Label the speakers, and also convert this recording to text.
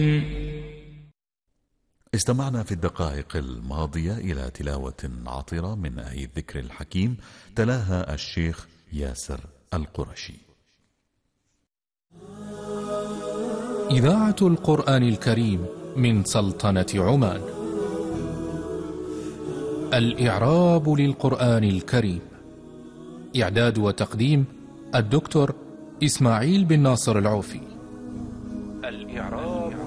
Speaker 1: استمعنا في الدقائق الماضية إلى تلاوة عطرة من آي الذكر الحكيم تلاها الشيخ ياسر القرشي.
Speaker 2: إذاعة القرآن الكريم من سلطنة عمان. الإعراب للقرآن الكريم. إعداد وتقديم الدكتور إسماعيل بن ناصر العوفي. الإعراب